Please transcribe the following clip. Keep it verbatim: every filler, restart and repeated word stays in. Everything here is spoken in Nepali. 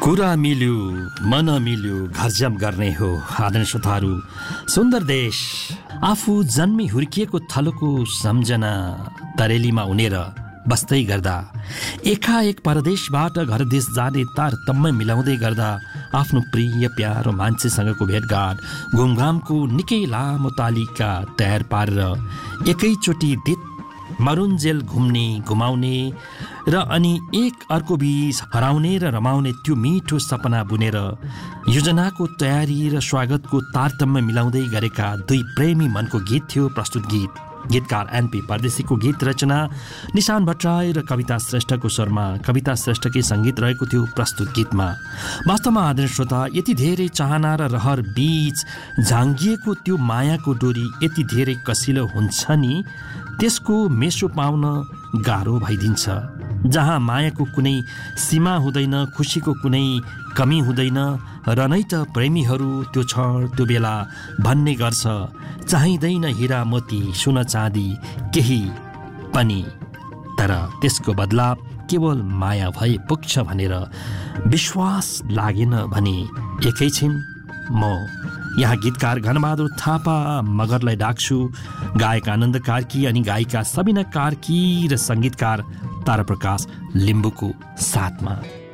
कुरा मिल्यो मन मिल्यो घरजम गर्ने हो। आदरणीय श्रोताहरू, सुन्दर देश आफू जन्मी हुर्किएको थलोको सम्झना तरेलीमा उनेर बस्दै गर्दा एकाएक परदेशबाट घर देश जाने तारतम्य मिलाउँदै गर्दा आफ्नो प्रिय प्यारो मान्छेसँगको भेटघाट घुमघामको निकै लामो तालिका तयार पारेर एकैचोटि दित मरुन्जेल घुम्ने घुमाउने र अनि एक अर्को बीच हराउने र रमाउने त्यो मिठो सपना बुनेर योजनाको तयारी र स्वागतको तारतम्य मिलाउँदै गरेका दुई प्रेमी मनको गीत थियो प्रस्तुत गीत। गीतकार एनपी परदेशीको गीत रचना निशान भट्टराई र कविता श्रेष्ठको स्वरमा कविता श्रेष्ठकै सङ्गीत रहेको थियो प्रस्तुत गीतमा। वास्तवमा आदरणीय श्रोता, यति धेरै चाहना र रहर बीच झाङ्गिएको त्यो मायाको डोरी यति धेरै कसिलो हुन्छ नि त्यसको मेसो पाउन गाह्रो भइदिन्छ। जहाँ मायाको कुनै सीमा हुँदैन, खुसीको कुनै कमी हुँदैन र नै त प्रेमीहरू त्यो क्षण त्यो बेला भन्ने गर्छ चाहिँदैन हिरा मोती सुन चाँदी केही पनि, तर त्यसको बदला केवल माया भए पुग्छ भनेर विश्वास लागेन भने एकैछिन म यहाँ गीतकार घनबहादुर थापा मगरलाई डाक्छु, गायक आनन्द कार्की अनि गायिका सबिना कार्की र सङ्गीतकार ताराप्रकाश लिम्बूको साथमा।